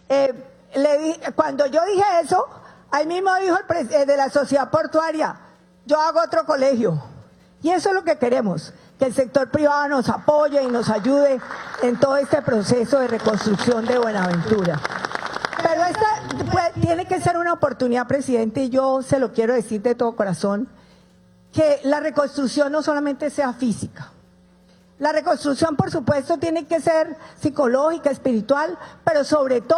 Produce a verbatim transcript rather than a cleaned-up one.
Eh, le di, cuando yo dije eso, ahí mismo dijo el presidente de la sociedad portuaria, yo hago otro colegio. Y eso es lo que queremos, que el sector privado nos apoye y nos ayude en todo este proceso de reconstrucción de Buenaventura. Pero esta pues, tiene que ser una oportunidad, presidente, y yo se lo quiero decir de todo corazón, que la reconstrucción no solamente sea física. La reconstrucción, por supuesto, tiene que ser psicológica, espiritual, pero sobre todo